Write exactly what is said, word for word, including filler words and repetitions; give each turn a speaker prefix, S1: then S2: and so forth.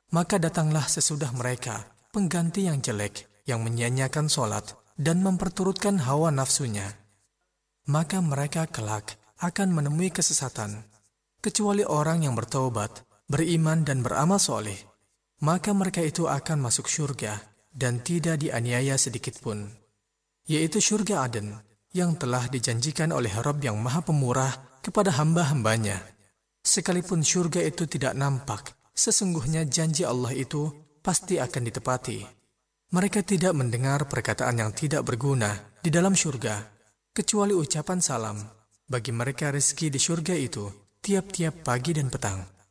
S1: Maka datanglah sesudah mereka pengganti yang jelek, yang menyia-nyiakan solat dan memperturutkan hawa nafsunya. Maka mereka kelak akan menemui kesesatan, kecuali orang yang bertaubat, beriman dan beramal soleh. Maka mereka itu akan masuk syurga dan tidak dianiaya sedikitpun, yaitu syurga Aden yang telah dijanjikan oleh Rabb yang Maha Pemurah kepada hamba-hambanya. Sekalipun syurga itu tidak nampak, sesungguhnya janji Allah itu pasti akan ditepati. Mereka tidak mendengar perkataan yang tidak berguna di dalam syurga, kecuali ucapan salam. Bagi mereka rezeki di syurga itu tiap-tiap pagi dan petang.